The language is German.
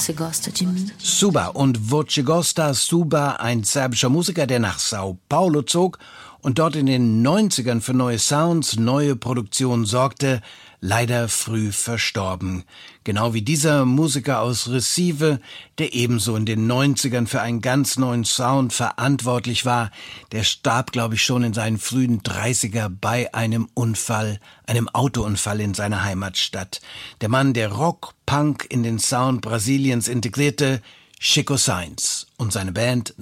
Você gosta de mim? Suba und Voce Gosta, Suba, ein serbischer Musiker, der nach Sao Paulo zog und dort in den 90ern für neue Sounds, neue Produktionen sorgte, leider früh verstorben. Genau wie dieser Musiker aus Recife, der ebenso in den 90ern für einen ganz neuen Sound verantwortlich war. Der starb, glaube ich, schon in seinen frühen 30er bei einem Unfall, einem Autounfall in seiner Heimatstadt. Der Mann, der Rock, Punk in den Sound Brasiliens integrierte, Chico Sainz und seine Band